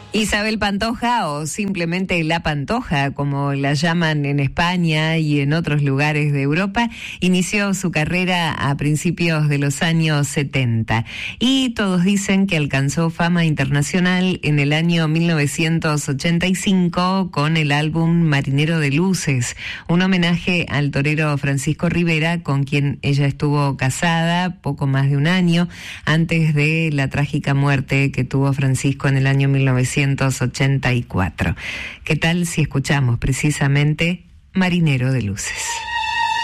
Isabel Pantoja, o simplemente La Pantoja, como la llaman en España y en otros lugares de Europa, inició su carrera a principios de los años 70 y todos dicen que alcanzó fama internacional en el año 1985 con el álbum Marinero de Luces, un homenaje al torero Francisco Rivera, con quien ella estuvo casada poco más de un año antes de la trágica muerte que tuvo Francisco en el año 1984. ¿Qué tal si escuchamos precisamente Marinero de Luces?